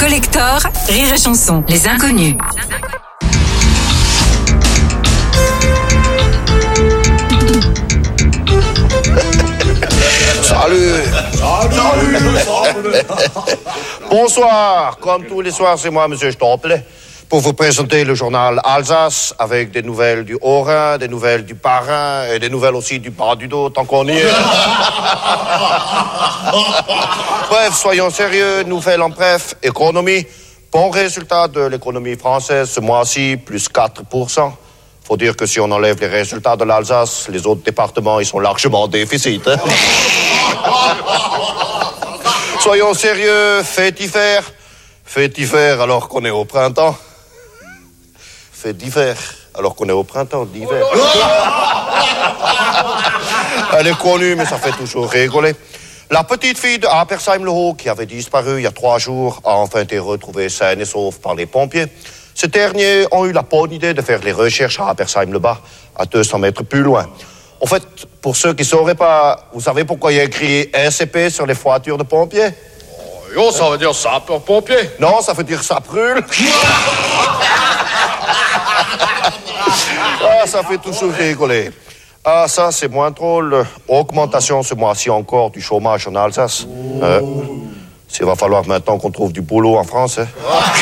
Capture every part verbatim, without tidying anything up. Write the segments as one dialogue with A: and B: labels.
A: Collector, Rire et Chanson, les inconnus.
B: Salut. Salut. Salut. Bonsoir. Comme tous les soirs, c'est moi, Monsieur Stolple, pour vous présenter le journal Alsace avec des nouvelles du Haut-Rhin, des nouvelles du Bas-Rhin et des nouvelles aussi du bas du dos, tant qu'on y est. Bref, soyons sérieux. Nouvelles en bref. Économie. Bon résultat de l'économie française ce mois-ci, plus quatre pour cent. Faut dire que si on enlève les résultats de l'Alsace, les autres départements, ils sont largement en déficit. Hein? Soyons sérieux, fait d'hiver. Fait d'hiver alors qu'on est au printemps. Fait d'hiver alors qu'on est au printemps d'hiver. Elle est connue, mais ça fait toujours rigoler. La petite fille de Apersheim-le-Haut, qui avait disparu il y a trois jours, a enfin été retrouvée saine et sauve par les pompiers. Ces derniers ont eu la bonne idée de faire les recherches à Apersheim-le-Bas, à deux cents mètres plus loin. En fait, pour ceux qui ne sauraient pas, vous savez pourquoi il y a écrit S C P sur les voitures de pompiers?
C: Oh, yo, ça veut dire sapeur-pompier.
B: Non, ça veut dire ça brûle. Ah, ça fait toujours rigoler. Ah, ça, c'est moins drôle. Augmentation ce mois-ci encore du chômage en Alsace. Euh, il va falloir maintenant qu'on trouve du boulot en France. Hein.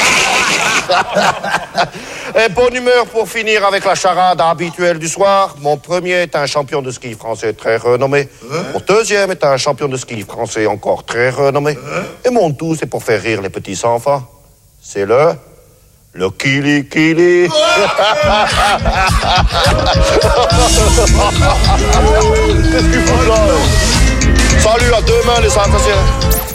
B: Et bonne humeur pour finir avec la charade habituelle du soir. Mon premier est un champion de ski français très renommé. Hein? Mon deuxième est un champion de ski français encore très renommé. Hein? Et mon tout, c'est pour faire rire les petits enfants. C'est le... Le Kili Kili. Qu'est-ce qu'il faut là? Salut, à demain les Alsaciens.